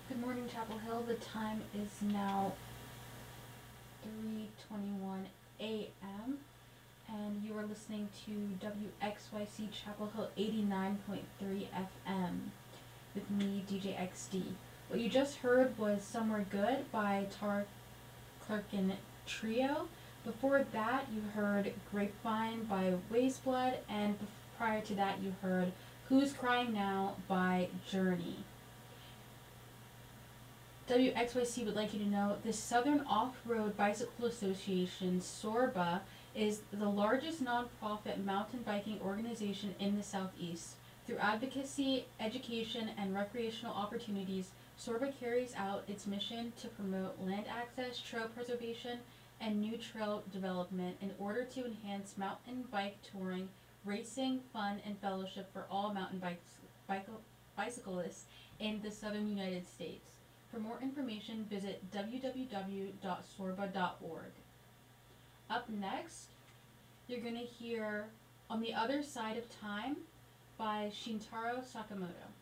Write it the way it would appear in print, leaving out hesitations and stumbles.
Good morning, Chapel Hill. The time is now 3:21 a.m. and you are listening to WXYC Chapel Hill 89.3 FM with me, DJ XD. What you just heard was Somewhere Good by Tara Clarkin Trio. Before that, you heard Grapevine by Wasteblood, and prior to that, you heard Who's Crying Now by Journey. WXYC would like you to know the Southern Off-Road Bicycle Association, SORBA, is the largest nonprofit mountain biking organization in the Southeast. Through advocacy, education, and recreational opportunities, SORBA carries out its mission to promote land access, trail preservation, and new trail development in order to enhance mountain bike touring, racing, fun, and fellowship for all mountain bicyclists in the southern United States. For more information, visit www.sorba.org. Up next, you're going to hear On the Other Side of Time by Shintaro Sakamoto.